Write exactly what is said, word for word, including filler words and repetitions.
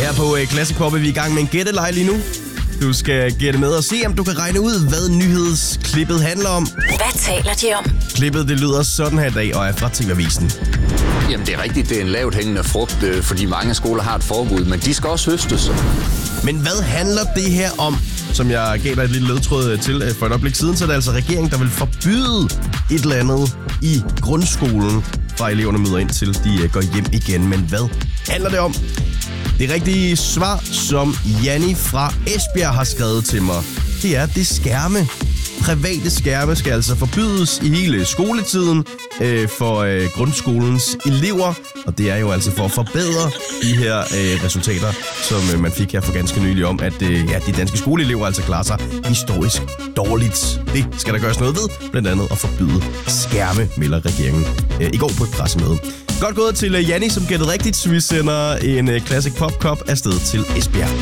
Her på uh, Classic Pop er vi i gang med en gætteleg lige nu. Du skal gætte med og se, om du kan regne ud, hvad nyhedsklippet handler om. Hvad taler de om? Klippet det lyder sådan her i dag, og er fra T V-avisen. Jamen det er rigtigt, det er en lavt hængende frugt, øh, fordi mange skoler har et forbud, men de skal også høstes. Men hvad handler det her om? Som jeg gav dig et lille ledtråd til for et øjeblik siden, så er det altså regeringen, der vil forbyde et eller andet i grundskolen, fra eleverne møder ind til de går hjem igen. Men hvad handler det om? Det rigtige svar, som Janni fra Esbjerg har skrevet til mig, det er, det skærme. Private skærme skal altså forbydes i hele skoletiden øh, for øh, grundskolens elever. Og det er jo altså for at forbedre de her øh, resultater, som øh, man fik her for ganske nylig om, at øh, ja, de danske skoleelever altså klarer sig historisk dårligt. Det skal der gøres noget ved, blandt andet at forbyde skærme, melder regeringen øh, i går på et pressemøde. Godt gået til uh, Janni, som gættede rigtigt, så vi sender en uh, Classic Pop Cup afsted til Esbjerg.